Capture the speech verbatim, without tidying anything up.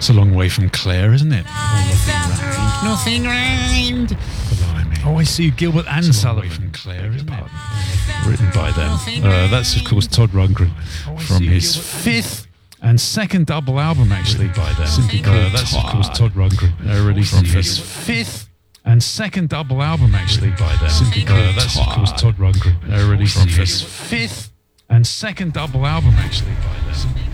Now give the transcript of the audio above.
It's a long way from Claire, isn't it? Oh, nothing rhymed. Nothing rhymed. Blimey. Oh, I see. Gilbert and Sullivan from Claire, isn't it? Written by them. Uh, that's, of course, Todd Rundgren from his fifth and second double album, actually, by them. Simply called uh, That's, of course, Todd Rundgren. Uh, released from his fifth and second double album, actually, by them. Simply called uh, That's, of course, Todd Rundgren. Uh, released from his fifth and second double album, actually, by them.